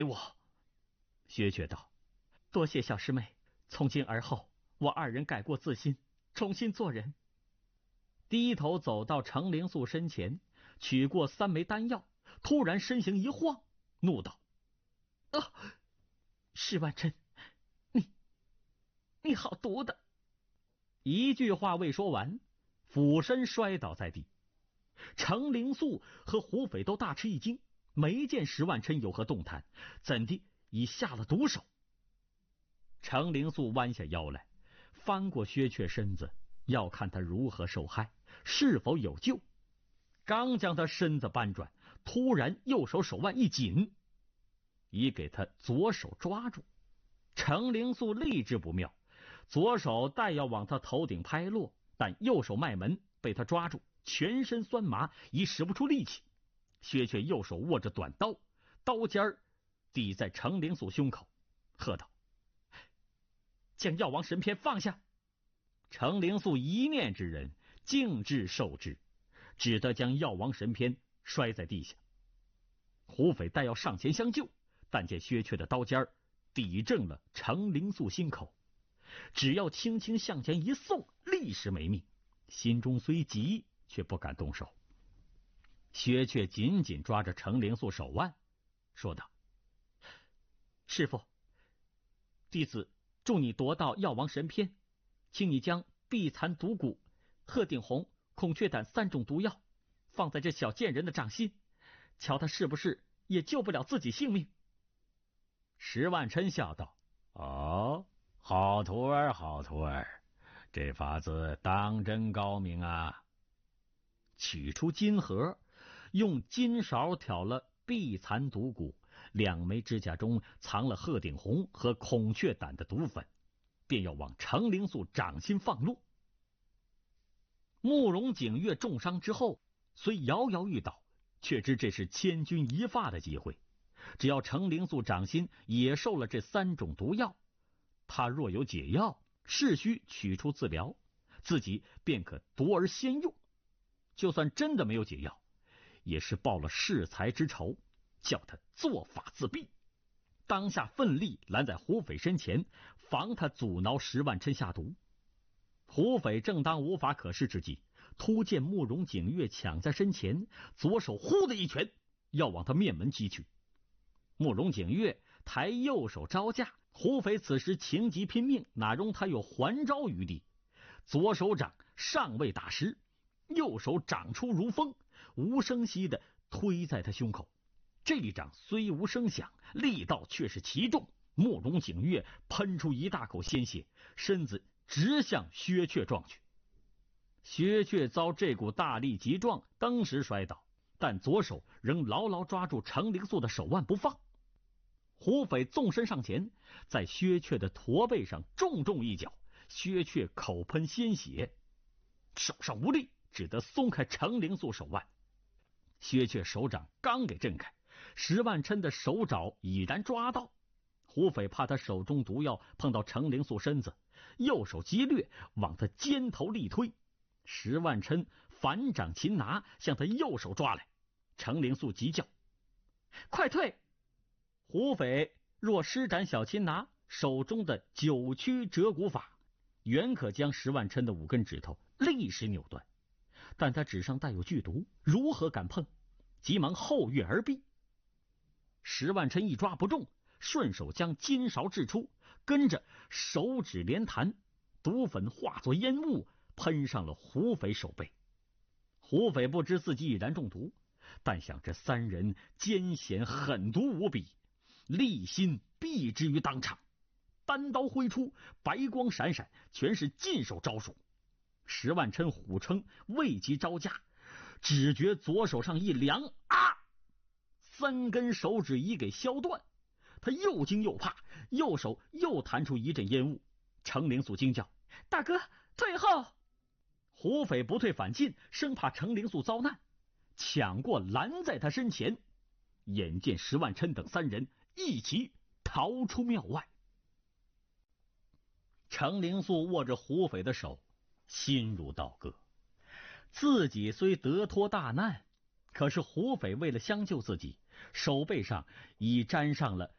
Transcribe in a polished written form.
我。薛却道：多谢小师妹，从今而后我二人改过自新，重新做人。低头走到程灵素身前，取过3枚丹药，突然身形一晃，怒道：啊！石万琛，你好毒的！一句话未说完，俯身摔倒在地。程灵素和胡斐都大吃一惊，没见石万琛有何动弹，怎地已下了毒手？程灵素弯下腰来，翻过薛却身子，要看他如何受害，是否有救。刚将他身子搬转，突然右手手腕一紧，已给他左手抓住。程灵素立志不妙，左手待要往他头顶拍落，但右手脉门被他抓住，全身酸麻，已使不出力气。薛却右手握着短刀，刀尖抵在程灵素胸口，喝道：将药王神篇放下！程灵素一念之人，径自受之，只得将药王神篇摔在地下。胡斐待要上前相救，但见薛却的刀尖抵正了程灵素心口，只要轻轻向前一送，立时没命。心中虽急，却不敢动手。薛却紧紧抓着程灵素手腕，说道：师父，弟子助你夺到药王神篇，请你将碧蚕毒蛊、鹤顶红、孔雀胆3种毒药放在这小贱人的掌心，瞧他是不是也救不了自己性命。石万琛笑道：哦，好徒儿，好徒儿，这法子当真高明啊！取出金盒，用金勺挑了碧蚕毒蛊，2枚指甲中藏了鹤顶红和孔雀胆的毒粉，便要往程灵素掌心放落。慕容景月重伤之后，虽摇摇欲倒，却知这是千钧一发的机会。只要程灵素掌心也受了这3种毒药，他若有解药，势须取出自疗，自己便可夺而先用。就算真的没有解药，也是报了弑才之仇，叫他做法自毙。当下奋力拦在胡斐身前，防他阻挠石万琛下毒。胡斐正当无法可施之际，突见慕容景月抢在身前，左手呼的一拳要往他面门击去。慕容景月抬右手招架，胡斐此时情急拼命，哪容他有还招余地？左手掌尚未打实，右手掌出如风，无声息的推在他胸口。这一掌虽无声响，力道却是奇重。慕容景月喷出一大口鲜血，身子直向薛却撞去。薛却遭这股大力击撞，当时摔倒，但左手仍牢牢抓住程灵素的手腕不放。胡斐纵身上前，在薛却的驼背上重重一脚，薛却口喷鲜血，手上无力，只得松开程灵素手腕。薛却手掌刚给震开，石万琛的手爪已然抓到。胡斐怕他手中毒药碰到程灵素身子，右手急掠往他肩头力推。石万琛反掌擒拿，向他右手抓来。程灵素急叫：快退！胡斐若施展小擒拿，手中的9曲折骨法原可将石万琛的5根指头立时扭断，但他指上带有剧毒，如何敢碰？急忙后跃而避。石万琛一抓不中，顺手将金勺掷出，跟着手指连弹，毒粉化作烟雾，喷上了胡斐手背。胡斐不知自己已然中毒，但想这3人奸险狠毒无比，立心毙之于当场。单刀挥出，白光闪闪，全是禁手招数。石万琛虎称未及招架，只觉左手上一凉，3根手指已给削断。他又惊又怕，右手又弹出一阵烟雾。程灵素惊叫：大哥，退后！胡斐不退反进，生怕程灵素遭难，抢过拦在他身前。眼见石万琛等3人一齐逃出庙外。程灵素握着胡斐的手，心如刀割。自己虽得脱大难，可是胡斐为了相救自己，手背上已沾上了